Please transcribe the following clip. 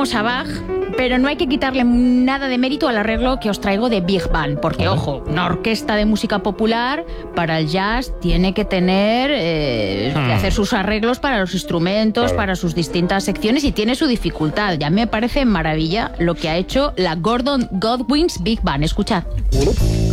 escuchamos a Bach, pero no hay que quitarle nada de mérito al arreglo que os traigo de Big Band, porque, ojo, una orquesta de música popular para el jazz tiene que tener que hacer sus arreglos para los instrumentos, para sus distintas secciones, y tiene su dificultad. Ya me parece maravilla lo que ha hecho la Gordon Goodwin's Big Band. Escuchad.